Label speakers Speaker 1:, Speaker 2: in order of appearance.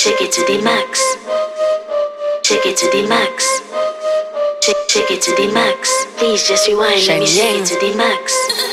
Speaker 1: shake it to the max. Shake it to the max. Shake it to the max. Please just rewind. Let me shake it to the max.